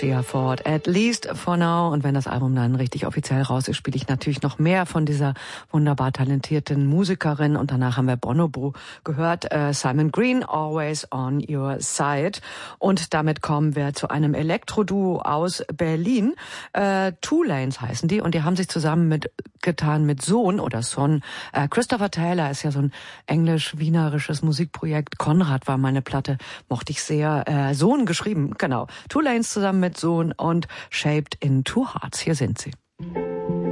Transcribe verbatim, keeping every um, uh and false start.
Lucia Ford, At Least for Now. Und wenn das Album dann richtig offiziell raus ist, spiele ich natürlich noch mehr von dieser wunderbar talentierten Musikerin. Und danach haben wir Bonobo gehört, äh, Simon Green, Always on Your Side. Und damit kommen wir zu einem Elektro-Duo aus Berlin. Äh, Two Lanes heißen die und die haben sich zusammen mit getan mit Sohn oder Son. Äh, Christopher Taylor ist ja so ein englisch-wienerisches Musikprojekt. Konrad war meine Platte, mochte ich sehr. Äh, Sohn geschrieben, genau. Two Lanes zusammen mit Sohn und Shaped in Two Hearts. Hier sind sie.